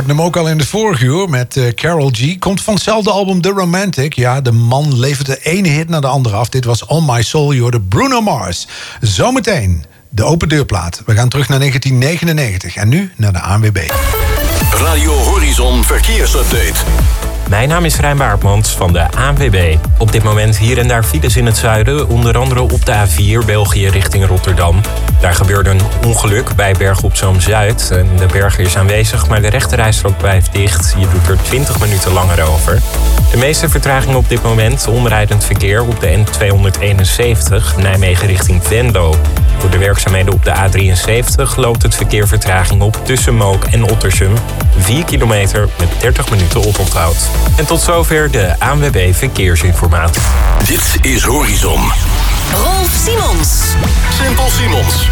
hoorden hem ook al in het vorige uur met Karol G. Komt van hetzelfde album The Romantic. Ja, de man levert de ene hit naar de andere af. Dit was On My Soul, je hoorde Bruno Mars. Zometeen de open deurplaat. We gaan terug naar 1999 en nu naar de ANWB. Radio Horizon Verkeersupdate. Mijn naam is Rijn Baartmans van de ANWB. Op dit moment hier en daar files in het zuiden, onder andere op de A4 België richting Rotterdam. Daar gebeurde een ongeluk bij Bergen op Zoom Zuid. De berger is aanwezig, maar de rechterrijstrook blijft dicht. Je doet er 20 minuten langer over. De meeste vertraging op dit moment omrijdend verkeer op de N271 Nijmegen richting Venlo. Door de werkzaamheden op de A73 loopt het verkeer vertraging op tussen Mook en Ottersum. 4 kilometer met 30 minuten oponthoud. En tot zover de ANWB Verkeersinformatie. Dit is Horizon. Rolf Simons. Simpel Simons.